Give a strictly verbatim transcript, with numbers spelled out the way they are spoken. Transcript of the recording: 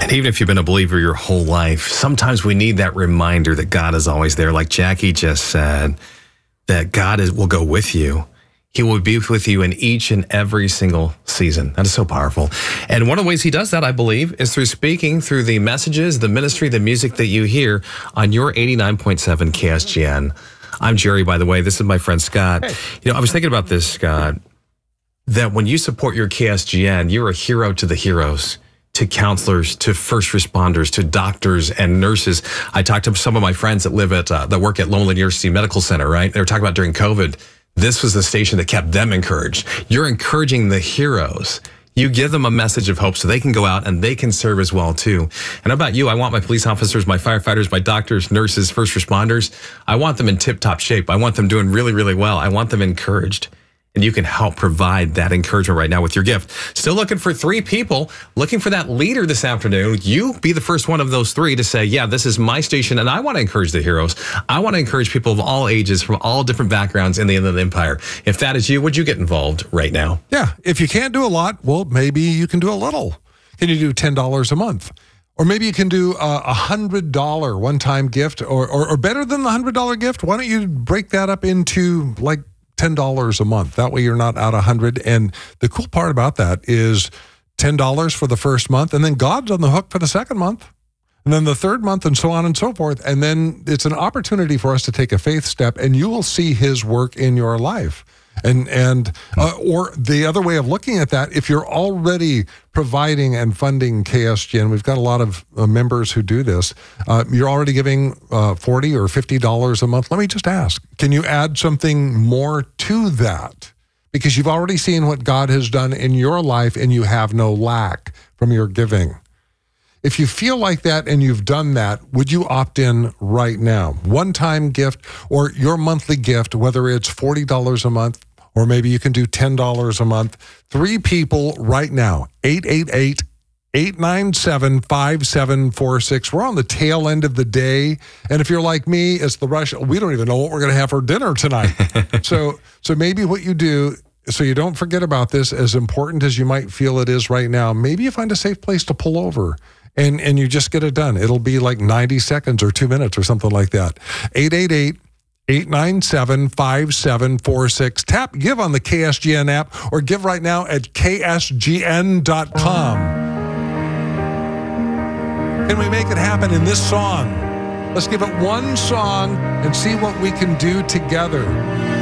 And even if you've been a believer your whole life, sometimes we need that reminder that God is always there. Like Jackie just said, that God is, will go with you. He will be with you in each and every single season. That is so powerful. And one of the ways he does that, I believe, is through speaking through the messages, the ministry, the music that you hear on your eighty-nine point seven K S G N. I'm Jerry, by the way. This is my friend Scott. Hey. You know, I was thinking about this, Scott, that when you support your K S G N, you're a hero to the heroes, to counselors, to first responders, to doctors and nurses. I talked to some of my friends that live at, uh, that work at Lowell University Medical Center, right? They were talking about during COVID, this was the station that kept them encouraged. You're encouraging the heroes. You give them a message of hope so they can go out and they can serve as well too. And how about you? I want my police officers, my firefighters, my doctors, nurses, first responders. I want them in tip-top shape. I want them doing really, really well. I want them encouraged. And you can help provide that encouragement right now with your gift. Still looking for three people, looking for that leader this afternoon. You be the first one of those three to say, yeah, this is my station, and I want to encourage the heroes. I want to encourage people of all ages from all different backgrounds in the Inland Empire. If that is you, would you get involved right now? Yeah, if you can't do a lot, well, maybe you can do a little. Can you do ten dollars a month? Or maybe you can do a one hundred dollars one-time gift, or, or, or better than the one hundred dollars gift. Why don't you break that up into like ten dollars a month. That way you're not out one hundred dollars. And the cool part about that is ten dollars for the first month, and then God's on the hook for the second month, and then the third month, and so on and so forth. And then it's an opportunity for us to take a faith step, and you will see his work in your life. And and uh, or the other way of looking at that, if you're already providing and funding K S G N, we've got a lot of uh, members who do this. Uh, you're already giving uh, forty or fifty dollars a month. Let me just ask: can you add something more to that? Because you've already seen what God has done in your life, and you have no lack from your giving. If you feel like that and you've done that, would you opt in right now? One-time gift or your monthly gift, whether it's forty dollars a month, or maybe you can do ten dollars a month. Three people right now, eight eight eight, eight nine seven, five seven four six. We're on the tail end of the day. And if you're like me, it's the rush. We don't even know what we're going to have for dinner tonight. so, so maybe what you do, so you don't forget about this, as important as you might feel it is right now, maybe you find a safe place to pull over. And and you just get it done. It'll be like ninety seconds or two minutes or something like that. eight eight eight, eight nine seven, five seven four six. Tap Give on the K S G N app, or give right now at K S G N dot com. Can we make it happen in this song? Let's give it one song and see what we can do together.